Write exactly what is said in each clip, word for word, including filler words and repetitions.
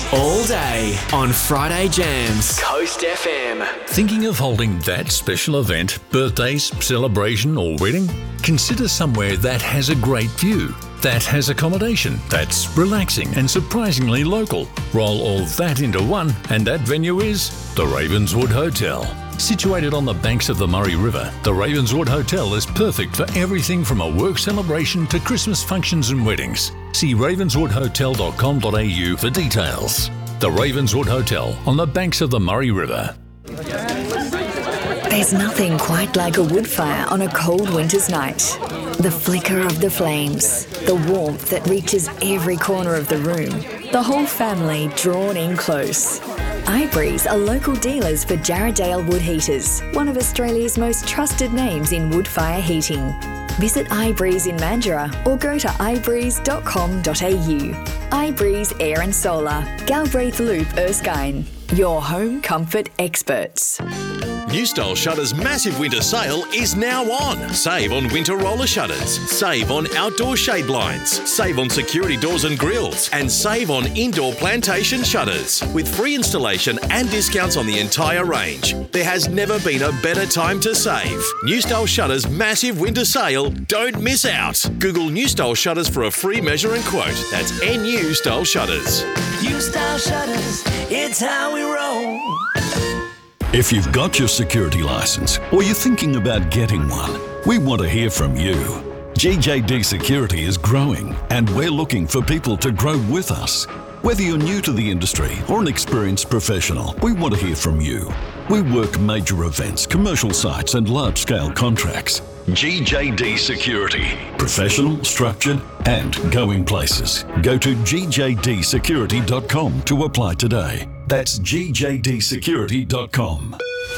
all day on Friday Jams. Coast F M. Thinking of holding that special event, birthdays, celebration or wedding? Consider somewhere that has a great view, that has accommodation, that's relaxing and surprisingly local. Roll all that into one and that venue is the Ravenswood Hotel. Situated on the banks of the Murray River, the Ravenswood Hotel is perfect for everything from a work celebration to Christmas functions and weddings. See ravenswood hotel dot com dot a u for details. The Ravenswood Hotel on the banks of the Murray River. There's nothing quite like a wood fire on a cold winter's night. The flicker of the flames, the warmth that reaches every corner of the room, the whole family drawn in close. iBreeze are local dealers for Jarrahdale Wood Heaters, one of Australia's most trusted names in wood fire heating. Visit iBreeze in Mandurah or go to i breeze dot com dot a u. iBreeze Air and Solar, Galbraith Loop Erskine, your home comfort experts. New Style Shutters' massive winter sale is now on. Save on winter roller shutters, save on outdoor shade blinds, save on security doors and grills, and save on indoor plantation shutters. With free installation and discounts on the entire range. There has never been a better time to save. New Style Shutters' massive winter sale. Don't miss out. Google New Style Shutters for a free measure and quote. That's N U Style Shutters. New Style Shutters, it's how we roll. If you've got your security license or you're thinking about getting one, we want to hear from you. G J D Security is growing and we're looking for people to grow with us. Whether you're new to the industry or an experienced professional, we want to hear from you. We work major events, commercial sites and large-scale contracts. G J D Security. Professional, structured and going places. Go to g j d security dot com to apply today. That's g j d security dot com.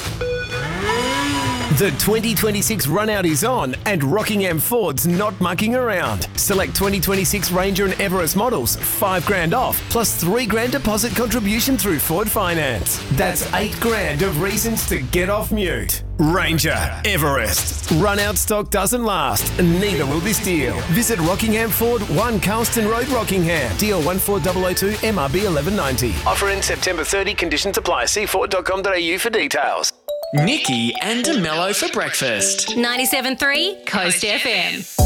The twenty twenty-six run-out is on and Rockingham Ford's not mucking around. Select twenty twenty-six Ranger and Everest models, five grand off, plus three grand deposit contribution through Ford Finance. That's eight grand of reasons to get off mute. Ranger, Everest. Run-out stock doesn't last, and neither will this deal. Visit Rockingham Ford, one Carlston Road, Rockingham. D L one four zero zero two M R B eleven ninety. Offer in September thirtieth. Conditions apply. See ford dot com dot a u for details. Nikki and DeMello for breakfast. ninety-seven point three Coast F M.